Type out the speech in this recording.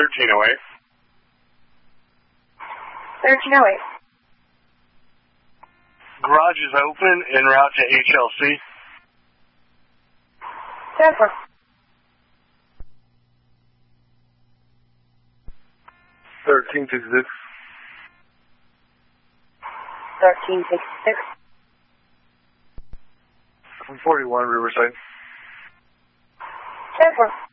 1308. 1308. Garage is open en route to HLC. 10-4. 1366. 1366. 141 Riverside. 10-4.